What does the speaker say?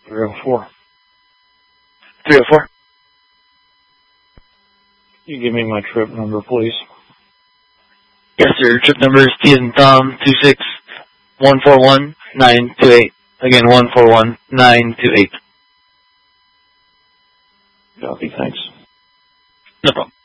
304. 304. Can you give me my trip number, please? Yes, sir. Trip number is T as in Tom, 26141-928. Again, 141928. Copy, thanks. No problem.